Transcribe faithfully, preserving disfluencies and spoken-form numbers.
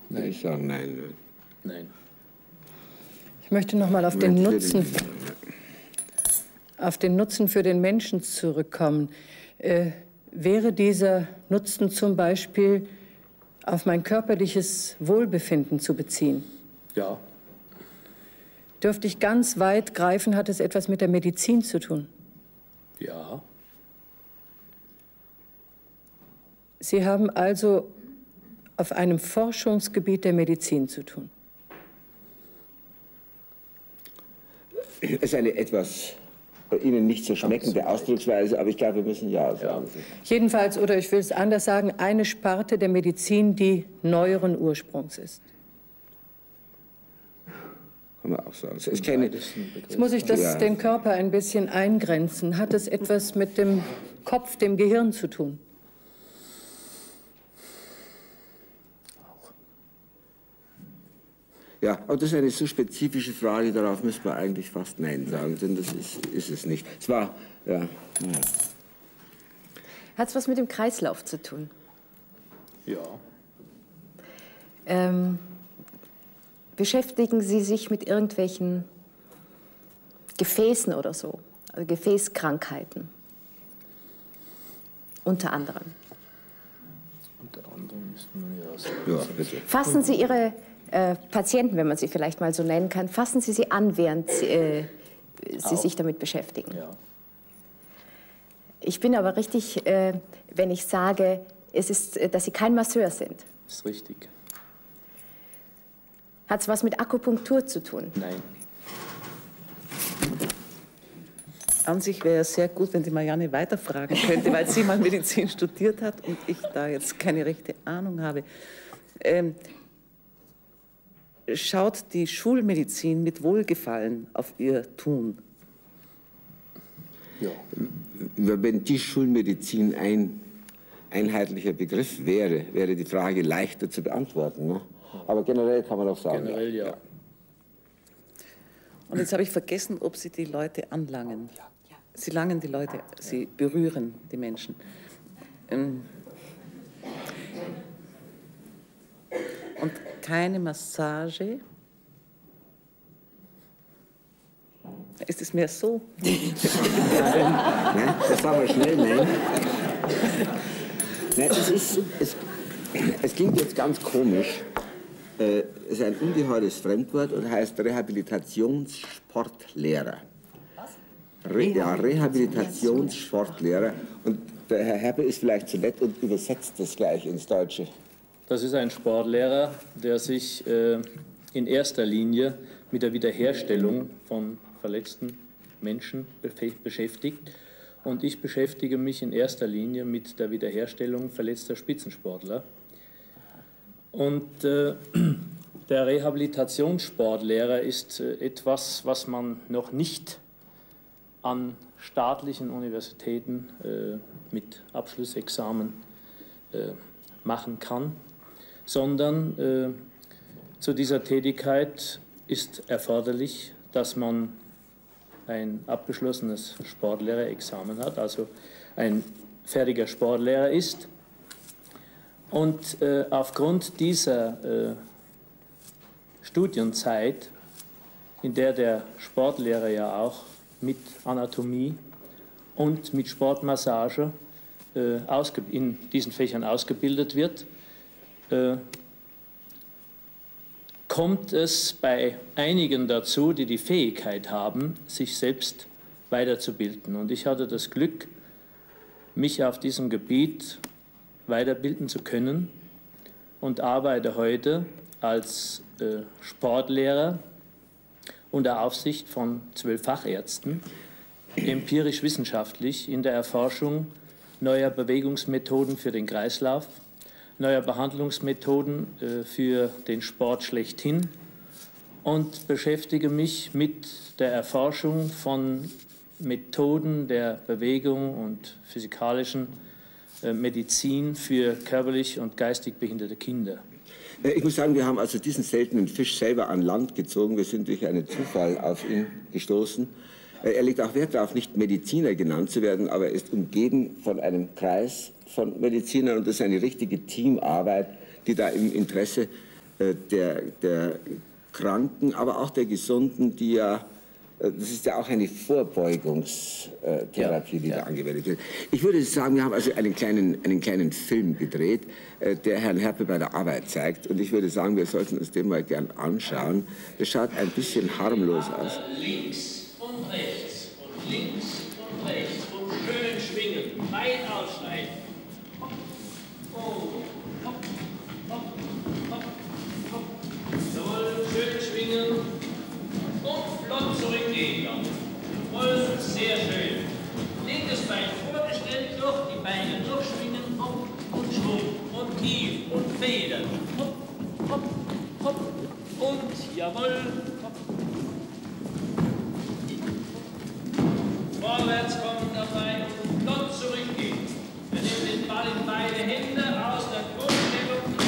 Nein. Ich sage nein. Nein. Ich möchte noch mal auf den Nutzen, auf den Nutzen für den Menschen zurückkommen. Äh, wäre dieser Nutzen zum Beispiel auf mein körperliches Wohlbefinden zu beziehen? Ja. Dürfte ich ganz weit greifen, hat es etwas mit der Medizin zu tun? Ja. Sie haben also auf einem Forschungsgebiet der Medizin zu tun? Es ist eine etwas Ihnen nicht so schmeckende Ausdrucksweise, aber ich glaube, wir müssen ja sagen. Ja. Jedenfalls, oder ich will es anders sagen, eine Sparte der Medizin, die neueren Ursprungs ist. Kann man auch sagen. Es ist keine, Jetzt muss ich das, ja. den Körper ein bisschen eingrenzen. Hat es etwas mit dem Kopf, dem Gehirn zu tun? Ja, aber das ist eine so spezifische Frage, darauf müsste man eigentlich fast Nein sagen, denn das ist, ist es nicht. Es war, ja. ja. Hat es was mit dem Kreislauf zu tun? Ja. Ähm, beschäftigen Sie sich mit irgendwelchen Gefäßen oder so, also Gefäßkrankheiten? Unter anderem. Unter anderem müssten wir ja sagen. Ja, bitte. Fassen Sie Ihre Äh, Patienten, wenn man sie vielleicht mal so nennen kann, fassen Sie sie an, während Sie, äh, Sie sich damit beschäftigen. Ja. Ich bin aber richtig, äh, wenn ich sage, es ist, dass Sie kein Masseur sind. Das ist richtig. Hat es was mit Akupunktur zu tun? Nein. An sich wäre es sehr gut, wenn die Marianne weiterfragen könnte, weil sie mal Medizin studiert hat und ich da jetzt keine rechte Ahnung habe. Ähm, Schaut die Schulmedizin mit Wohlgefallen auf ihr Tun? Ja. Wenn die Schulmedizin ein einheitlicher Begriff wäre, wäre die Frage leichter zu beantworten. Ne? Aber generell kann man auch sagen. Generell ja. ja. Und jetzt habe ich vergessen, ob Sie die Leute anlangen. Ja. Sie langen die Leute, Sie berühren die Menschen. Ähm, Und keine Massage. Ist es mehr so? Nein, das war aber schnell, nein. Nein, es, ist, es, es klingt jetzt ganz komisch. Es ist ein ungeheures Fremdwort und heißt Rehabilitationssportlehrer. Was? Re, ja, Rehabilitationssportlehrer. Und der Herr Herpe ist vielleicht so nett und übersetzt das gleich ins Deutsche. Das ist ein Sportlehrer, der sich äh, in erster Linie mit der Wiederherstellung von verletzten Menschen beschäftigt. Und ich beschäftige mich in erster Linie mit der Wiederherstellung verletzter Spitzensportler. Und äh, der Rehabilitationssportlehrer ist äh, etwas, was man noch nicht an staatlichen Universitäten äh, mit Abschlussexamen äh, machen kann, sondern äh, zu dieser Tätigkeit ist erforderlich, dass man ein abgeschlossenes Sportlehrerexamen hat, also ein fertiger Sportlehrer ist. Und äh, aufgrund dieser äh, Studienzeit, in der der Sportlehrer ja auch mit Anatomie und mit Sportmassage äh, in diesen Fächern ausgebildet wird, äh, kommt es bei einigen dazu, die die Fähigkeit haben, sich selbst weiterzubilden. Und ich hatte das Glück, mich auf diesem Gebiet weiterbilden zu können und arbeite heute als äh, Sportlehrer unter Aufsicht von zwölf Fachärzten, empirisch-wissenschaftlich in der Erforschung neuer Bewegungsmethoden für den Kreislauf, neuer Behandlungsmethoden äh, für den Sport schlechthin und beschäftige mich mit der Erforschung von Methoden der Bewegung und physikalischen äh, Medizin für körperlich und geistig behinderte Kinder. Ich muss sagen, wir haben also diesen seltenen Fisch selber an Land gezogen. Wir sind durch einen Zufall auf ihn gestoßen. Er legt auch Wert darauf, nicht Mediziner genannt zu werden, aber er ist umgeben von einem Kreis von Medizinern und das ist eine richtige Teamarbeit, die da im Interesse äh, der, der Kranken, aber auch der Gesunden, die ja, äh, das ist ja auch eine Vorbeugungstherapie, die ja, ja. da angewendet wird. Ich würde sagen, wir haben also einen kleinen, einen kleinen Film gedreht, äh, der Herrn Herpel bei der Arbeit zeigt. Und ich würde sagen, wir sollten uns den mal gern anschauen. Das schaut ein bisschen harmlos aus. Links und rechts und links und rechts und schön schwingen, weit ausschneiden. Hopp, oh, hopp, hopp, hopp, hopp. Jawohl, schön schwingen und flott zurückgehen. Jawohl, sehr schön. Linkes Bein vorgestellt, durch die Beine durchschwingen, hopp und Schwung und tief und Federn. Hopp, hopp, hopp und jawohl, hopp. Vorwärts kommen dabei und flott zurückgehen. Wir nehmen den Ball in beide Hände aus der